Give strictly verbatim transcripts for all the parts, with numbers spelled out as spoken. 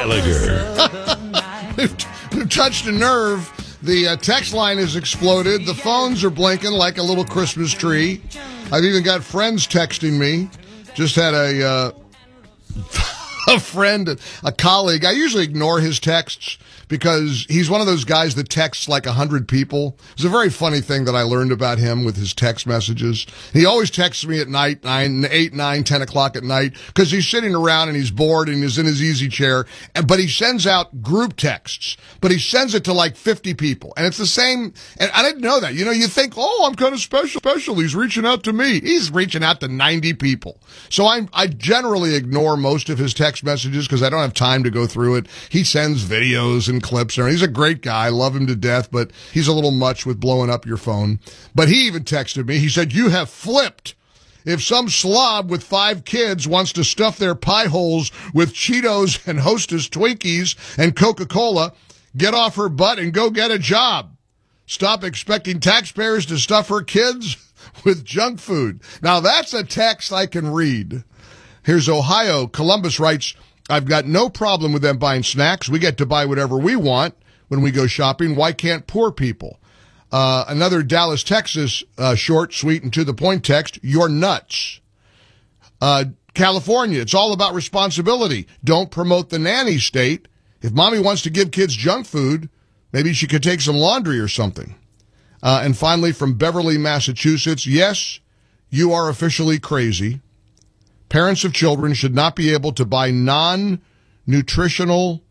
Gallagher. we've, we've touched a nerve. The uh, text line has exploded. The phones are blinking like a little Christmas tree. I've even got friends texting me. Just had a uh, a friend, a colleague. I usually ignore his texts because he's one of those guys that texts like a hundred people. It's a very funny thing that I learned about him with his text messages. He always texts me at night, nine, eight, nine, ten o'clock at night, because he's sitting around and he's bored and he's in his easy chair. And, but he sends out group texts, but he sends it to like fifty people. And it's the same. And I didn't know that. You know, you think, oh, I'm kind of special, special. He's reaching out to me. He's reaching out to ninety people. So I, I generally ignore most of his text messages because I don't have time to go through it. He sends videos and clips. He's a great guy. I love him to death, but he's a little much with blowing up your phone. But he even texted me. He said, you have flipped. If some slob with five kids wants to stuff their pie holes with Cheetos and Hostess Twinkies and Coca-Cola, get off her butt and go get a job. Stop expecting taxpayers to stuff her kids with junk food. Now that's a text I can read. Here's Ohio. Columbus writes, I've got no problem with them buying snacks. We get to buy whatever we want when we go shopping. Why can't poor people? Uh, another Dallas, Texas, uh, short, sweet, and to the point text, you're nuts. Uh, California, it's all about responsibility. Don't promote the nanny state. If mommy wants to give kids junk food, maybe she could take some laundry or something. Uh, and finally, from Beverly, Massachusetts, yes, you are officially crazy. Parents of children should not be able to buy non-nutritional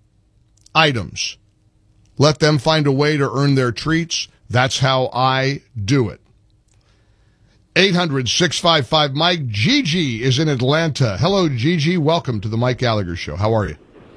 items. Let them find a way to earn their treats. That's how I do it. eight hundred, six five five, Mike. Gigi is in Atlanta. Hello, Gigi. Welcome to the Mike Gallagher Show. How are you?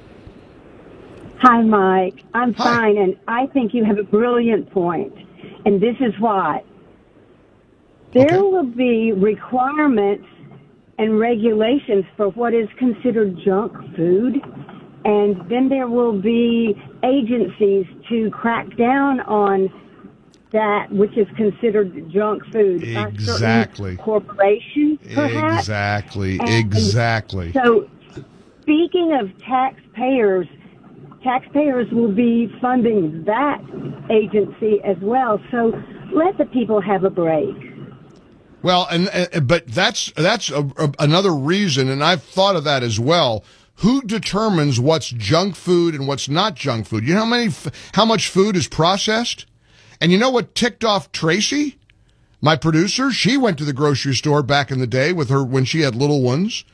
Hi, Mike. I'm Hi. fine, and I think you have a brilliant point, and this is why. There Okay. will be requirements and regulations for what is considered junk food, and then there will be agencies to crack down on that which is considered junk food. by certain Exactly. corporations, perhaps. Exactly. And Exactly. So, speaking of taxpayers, taxpayers will be funding that agency as well. So, let the people have a break. Well, and, and but that's that's a, a, another reason, and I've thought of that as well. Who determines what's junk food and what's not junk food? You know how many, how much food is processed? And you know what ticked off Tracy, my producer? She went to the grocery store back in the day with her when she had little ones,